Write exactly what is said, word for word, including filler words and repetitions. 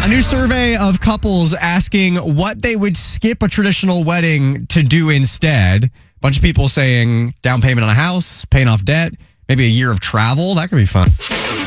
A new survey of couples asking what they would skip a traditional wedding to do instead. A bunch of people saying down payment on a house, paying off debt, maybe a year of travel. That could be fun.